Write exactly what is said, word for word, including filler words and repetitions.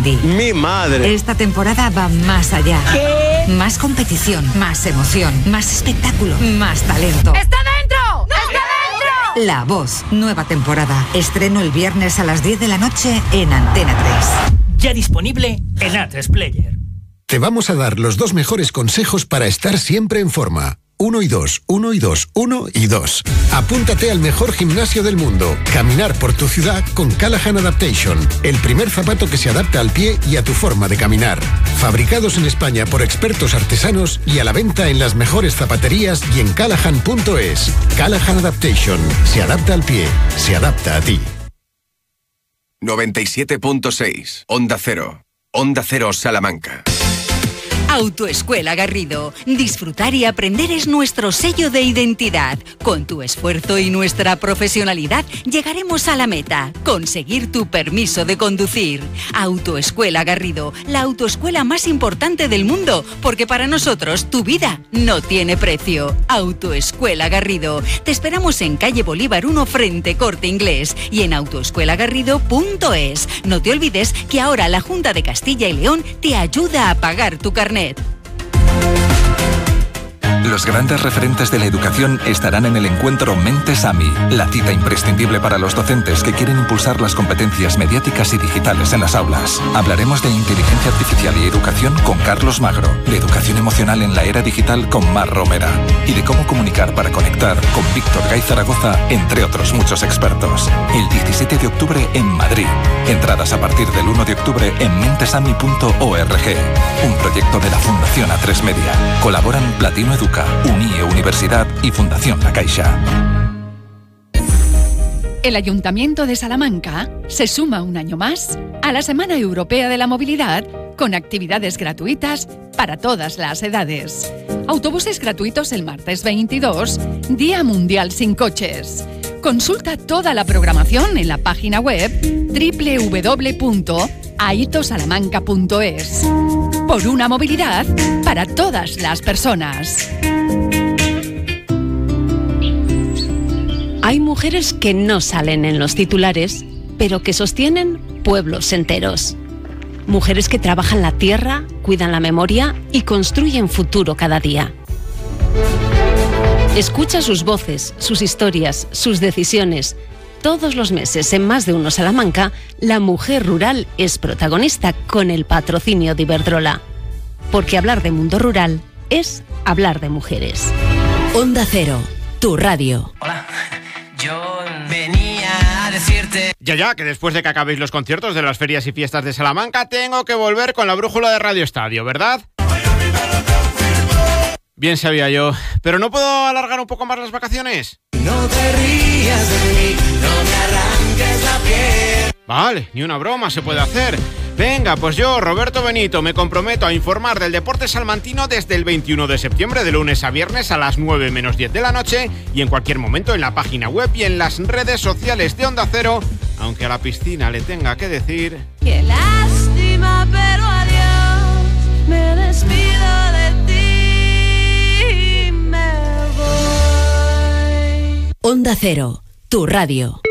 Mindy. ¡Mi madre! Esta temporada va más allá. ¿Qué? Más competición, más emoción, más espectáculo, más talento. ¡Está dentro! ¡No! ¡Está dentro! La Voz, nueva temporada. Estreno el viernes a las diez de la noche en Antena tres. Ya disponible en A tres Player. Te vamos a dar los dos mejores consejos para estar siempre en forma. Uno y dos, uno y dos, uno y dos. Apúntate al mejor gimnasio del mundo. Caminar por tu ciudad con Callahan Adaptation. El primer zapato que se adapta al pie y a tu forma de caminar. Fabricados en España por expertos artesanos y a la venta en las mejores zapaterías y en callahan punto es. Callahan Adaptation. Se adapta al pie. Se adapta a ti. noventa y siete punto seis. Onda Cero. Onda Cero Salamanca. Autoescuela Garrido. Disfrutar y aprender es nuestro sello de identidad. Con tu esfuerzo y nuestra profesionalidad llegaremos a la meta, conseguir tu permiso de conducir. Autoescuela Garrido, la autoescuela más importante del mundo, porque para nosotros tu vida no tiene precio. Autoescuela Garrido. Te esperamos en calle Bolívar uno frente Corte Inglés y en autoescuela garrido punto es. No te olvides que ahora la Junta de Castilla y León te ayuda a pagar tu carnet. Los grandes referentes de la educación estarán en el encuentro Mentes AMI, la cita imprescindible para los docentes que quieren impulsar las competencias mediáticas y digitales en las aulas. Hablaremos de inteligencia artificial y educación con Carlos Magro, de educación emocional en la era digital con Mar Romera y de cómo comunicar para conectar con Víctor Gay Zaragoza, entre otros muchos expertos. El diecisiete de octubre en Madrid. Entradas a partir del uno de octubre en mentesami punto org. Un proyecto de la Fundación A tres Media. Colaboran Platino Educa, UNIE Universidad y Fundación La Caixa. El Ayuntamiento de Salamanca se suma un año más a la Semana Europea de la Movilidad con actividades gratuitas para todas las edades. Autobuses gratuitos el martes veintidós, Día Mundial sin Coches. Consulta toda la programación en la página web doble u doble u doble u punto aitosalamanca punto es. Por una movilidad para todas las personas. Hay mujeres que no salen en los titulares, pero que sostienen pueblos enteros. Mujeres que trabajan la tierra, cuidan la memoria y construyen futuro cada día. Escucha sus voces, sus historias, sus decisiones. Todos los meses en Más de Uno Salamanca, la mujer rural es protagonista con el patrocinio de Iberdrola. Porque hablar de mundo rural es hablar de mujeres. Onda Cero, tu radio. Hola, yo venía a decirte... Ya, ya, que después de que acabéis los conciertos de las ferias y fiestas de Salamanca, tengo que volver con la brújula de Radio Estadio, ¿verdad? Bien sabía yo, pero ¿no puedo alargar un poco más las vacaciones? No te rías de mí, no me arranques la piel. Vale, ni una broma se puede hacer. Venga, pues yo, Roberto Benito, me comprometo a informar del deporte salmantino desde el veintiuno de septiembre, de lunes a viernes a las nueve menos diez de la noche y en cualquier momento en la página web y en las redes sociales de Onda Cero, aunque a la piscina le tenga que decir... Qué lástima, pero adiós, me despido de ti, me voy. Onda Cero, tu radio.